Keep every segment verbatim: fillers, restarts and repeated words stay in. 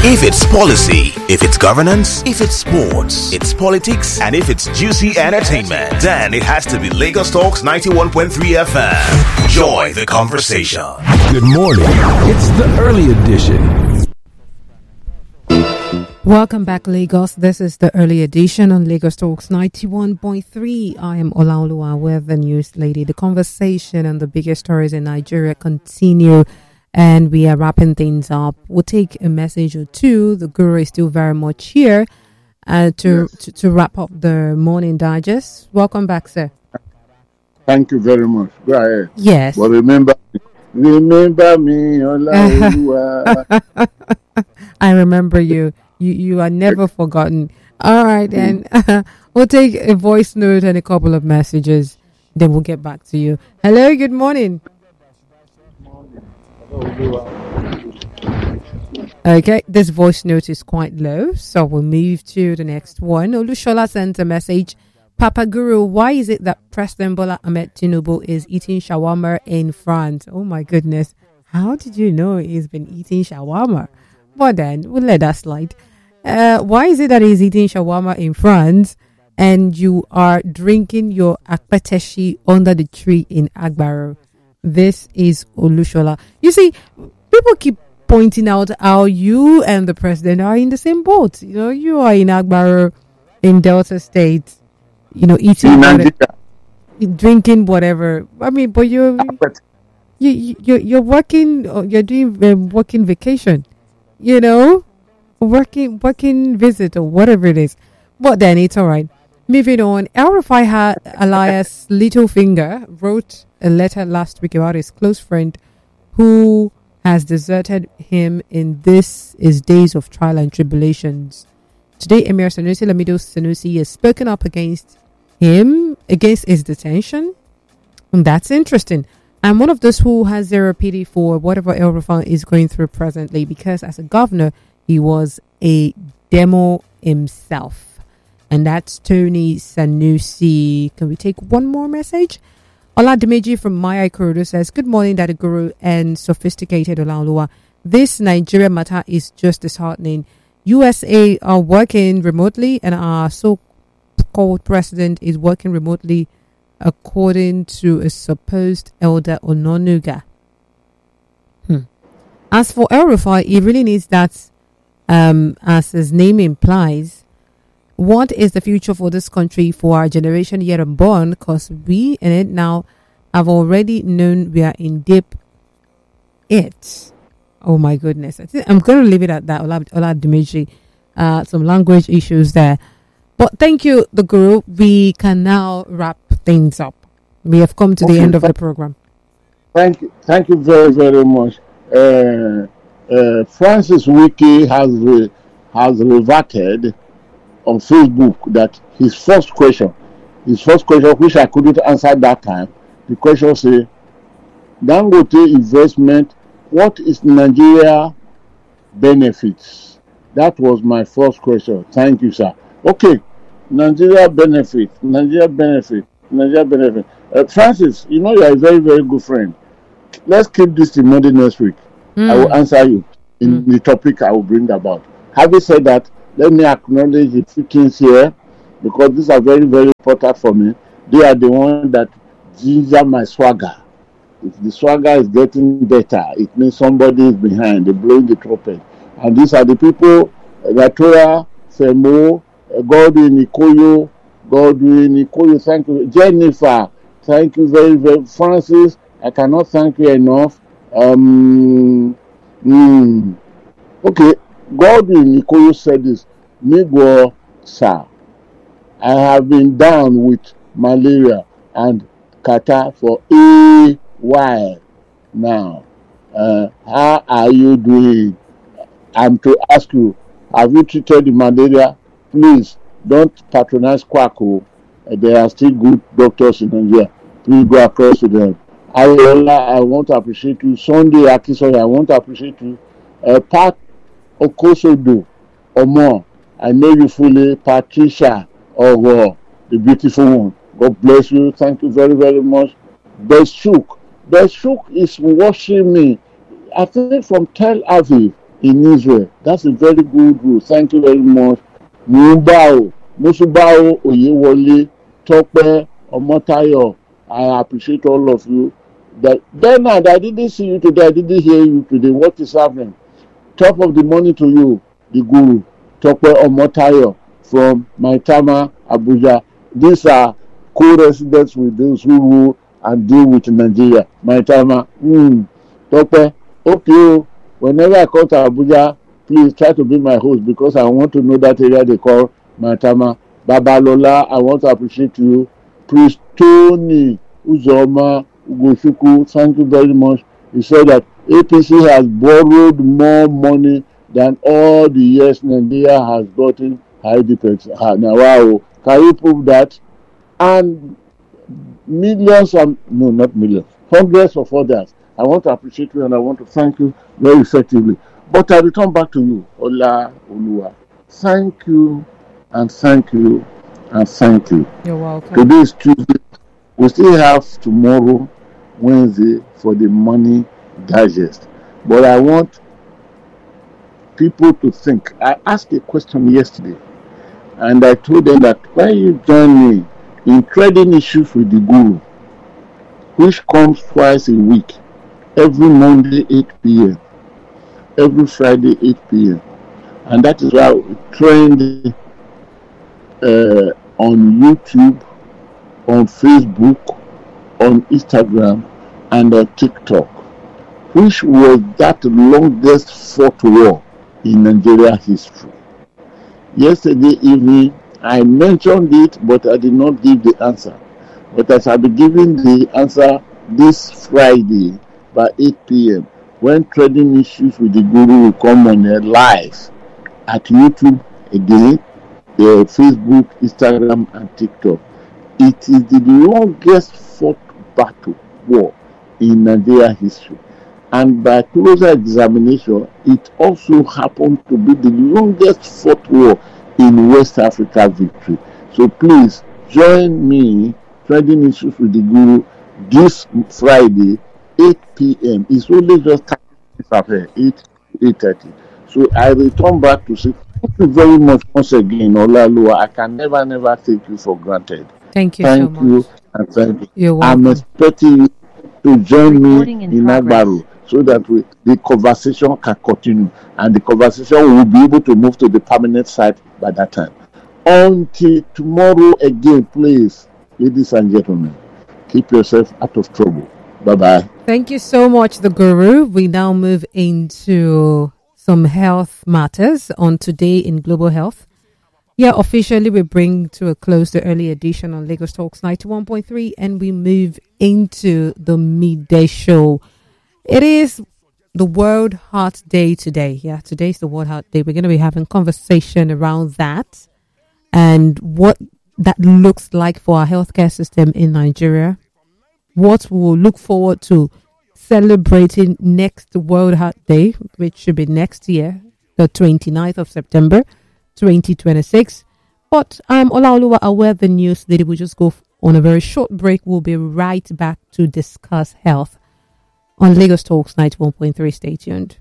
If it's policy, if it's governance, if it's sports, it's politics, and if it's juicy entertainment, then it has to be Lagos Talks ninety-one point three F M. Join the conversation. Good morning. It's the early edition. Welcome back, Lagos. This is the early edition on Lagos Talks ninety-one point three. I am Olaoluwa with the news lady. The conversation and the biggest stories in Nigeria continue, and we are wrapping things up. We'll take a message or two. The guru is still very much here uh, to, Yes. to to wrap up the morning digest. Welcome back, sir. Thank you very much. Go ahead. Yes. But remember, remember me, Olaoluwa. I remember you. You you are never forgotten. All right, and we'll take a voice note and a couple of messages. Then we'll get back to you. Hello, good morning. Okay, this voice note is quite low, so we'll move to the next one. Olushola sent a message. Papa Guru, why is it that President Bola Ahmed Tinubu is eating shawarma in France? Oh my goodness. How did you know he's been eating shawarma? But then, we'll let that slide. Uh, why is it that he's eating shawarma in France and you are drinking your akpeteshi under the tree in Agbaro? This is Olushola. You see, people keep pointing out how you and the president are in the same boat. You know, you are in Agbaro, in Delta State, you know, eating, In whatever, Nigeria. drinking whatever. I mean, but you're, you, you, you're, you're working, or you're doing um, working vacation, you know, working, working visit or whatever it is. But then it's all right. Moving on, El Rufai had alias Littlefinger wrote a letter last week about his close friend who has deserted him in this his days of trial and tribulations. Today, Emir Sanusi Lamido Sanusi has spoken up against him, against his detention. And that's interesting. I'm one of those who has zero pity for whatever El Rufai is going through presently, because as a governor, he was a demo himself. And that's Tony Sanusi. Can we take one more message? Ola Dimeji from Maya Ikorodu says, good morning, Daddy Guru and sophisticated Olaoluwa. This Nigeria matter is just disheartening. U S A are working remotely and our so-called president is working remotely according to a supposed elder Ononuga. Hmm. As for El Rufai, he really needs that, um, as his name implies. What is the future for this country, for our generation yet unborn? Because we in it now have already known we are in deep it. Oh my goodness. I think I'm going to leave it at that. Ola, Ola Dimeji. Uh, some language issues there. But thank you, the guru. We can now wrap things up. We have come to Okay, the end of thank- the program. Thank you. Thank you very, very much. Uh, uh, Francis Wiki has re- has reverted on Facebook that his first question, his first question, which I couldn't answer that time, the question say, Dangote investment, what is Nigeria benefits? That was my first question. Thank you, sir. Okay, Nigeria benefit, Nigeria benefit, Nigeria benefit. Uh, Francis, you know you are a very, very good friend. Let's keep this till Monday next week. I will answer you in the topic I will bring about. Having said that, let me acknowledge the few things here, because these are very, very important for me. They are the ones that ginger my swagger. If the swagger is getting better, it means somebody is behind, they're blowing the trumpet. And these are the people, uh, Latoya, Femo, uh, Godwin Ikoyo, Godwin Ikoyo, thank you. Jennifer, thank you very, very. Francis, I cannot thank you enough. Um, mm, okay. Godwin Nikoyo said this, Migwo, sir, I have been down with malaria and catarrh for a while now. Uh, how are you doing? I'm to ask you, have you treated the malaria? Please don't patronize Kwaku. Uh, there are still good doctors in Nigeria. Please go across to them. Ayola, I want to appreciate you. Sunday Akisoya, I want to appreciate you. Uh, Pat Okosodo Omo, I know you fully. Patricia Ogo, the beautiful one. God bless you. Thank you very, very much. Beshuk. Beshuk is watching me, I think from Tel Aviv. in Israel. That's a very good rule. Thank you very much. Mumbao, Musubao, Oyewole, Tope, Omotayo. I appreciate all of you. That Bernard, I didn't see you today. I didn't hear you today. What is happening? Top of the morning to you, the guru, Tope Omotayo from Maitama, Abuja. These are co-residents with those who rule and deal with Nigeria. Maitama, mm, Tope, okay. Whenever I come to Abuja, please try to be my host because I want to know that area they call Maitama. Babalola, I want to appreciate you. Priest Tony Uzoma Ugoshuku, thank you very much. He said that A P C has borrowed more money than all the years Nigeria has gotten high defense. Now, wow, can you prove that? And millions, and no, not millions, hundreds of others. I want to appreciate you and I want to thank you very effectively. But I return back to you, Ola Olua. Thank you and thank you and thank you. You're welcome. Today is Tuesday. We still have tomorrow, Wednesday, for the money digest. But I want people to think. I asked a question yesterday and I told them that when you join me in trading issues with the guru, which comes twice a week, every Monday eight p.m., every Friday eight p.m., and that is why we trend uh, on YouTube, on Facebook, on Instagram, and on TikTok, which was that longest fought war in Nigeria history. Yesterday evening, I mentioned it, but I did not give the answer. But as I'll be giving the answer this Friday by eight p.m., when trading issues with the guru will come on uh, live at YouTube again, uh, Facebook, Instagram, and TikTok. It is the longest fought battle war in Nigeria history. And by closer examination, it also happened to be the longest fought war in West Africa victory. So please join me trading issues with the guru this Friday, eight p.m. It's only just after eight, eight thirty. So I return back to say thank you very much once again, Olalua. I can never, never take you for granted. Thank you thank so you much. And thank you. You're welcome. I'm expecting you to join me Recording in in progress. Agbaru so that we, the conversation can continue and the conversation will be able to move to the permanent site by that time. Until tomorrow again, please, ladies and gentlemen, keep yourself out of trouble. Bye-bye. Thank you so much, the guru. We now move into some health matters on Today in Global Health. Yeah, officially we bring to a close the early edition on Lagos Talks ninety-one point three and we move into the midday show. It is the World Heart Day today. Yeah, today is the World Heart Day. We're going to be having conversation around that and what that looks like for our healthcare system in Nigeria. What we'll look forward to celebrating next World Heart Day, which should be next year, the twenty-ninth of September, twenty twenty-six. But I'm Olaoluwa aware the news that we'll just go on a very short break. We'll be right back to discuss health on Lagos Talks ninety-one point three. Stay tuned.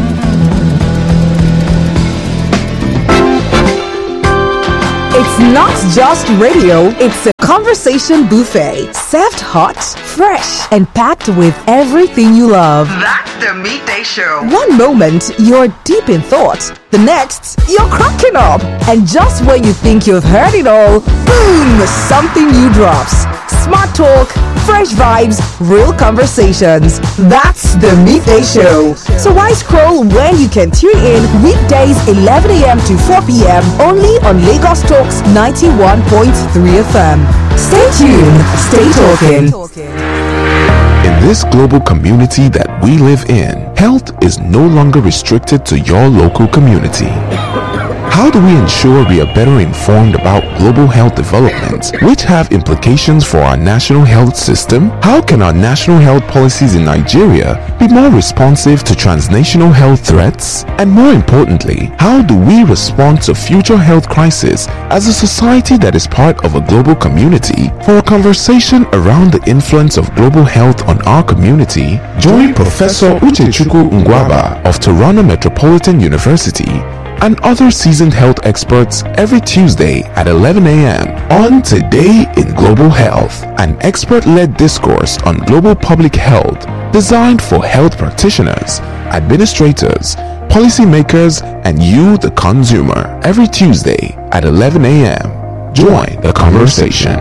It's not just radio, it's a conversation buffet. Served hot, fresh, and packed with everything you love. That's the Midday Show. One moment, you're deep in thought. The next, you're cracking up. And just when you think you've heard it all, boom, something new drops. Smart talk, fresh vibes, real conversations. That's the Midday Show. So why scroll when you can tune in weekdays eleven a.m. to four p.m. only on Lagos Talks ninety-one point three F M. Stay tuned, stay talking. In this global community that we live in, health is no longer restricted to your local community. How do we ensure we are better informed about global health developments, which have implications for our national health system? How can our national health policies in Nigeria be more responsive to transnational health threats? And more importantly, how do we respond to future health crises as a society that is part of a global community? For a conversation around the influence of global health on our community, join Professor Uchechukwu Ngwaba of Toronto Metropolitan University and other seasoned health experts every Tuesday at eleven a.m. on Today in Global Health, an expert-led discourse on global public health designed for health practitioners, administrators, policymakers, and you, the consumer, every Tuesday at eleven a.m. Join the conversation.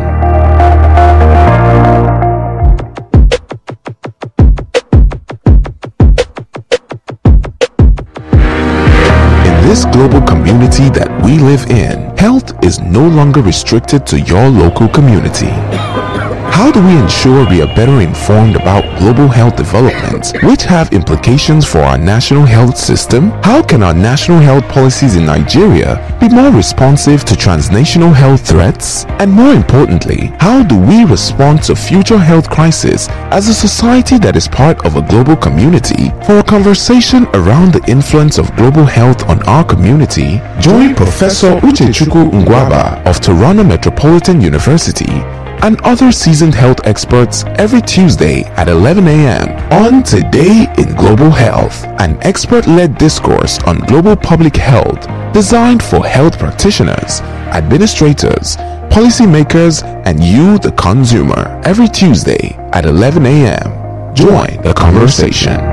This global community that we live in, health is no longer restricted to your local community. How do we ensure we are better informed about global health developments, which have implications for our national health system? How can our national health policies in Nigeria be more responsive to transnational health threats? And more importantly, how do we respond to future health crises as a society that is part of a global community? For a conversation around the influence of global health on our community, join Professor Uchechukwu Ngwaba of Toronto Metropolitan University and other seasoned health experts every Tuesday at eleven a.m. on Today in Global Health, an expert-led discourse on global public health designed for health practitioners, administrators, policymakers, and you, the consumer, every Tuesday at eleven a.m. Join the conversation.